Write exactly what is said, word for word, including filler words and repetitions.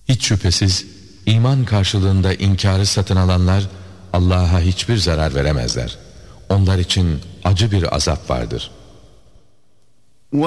Hiç şüphesiz iman karşılığında inkarı satın alanlar Allah'a hiçbir zarar veremezler. Onlar için acı bir azap vardır.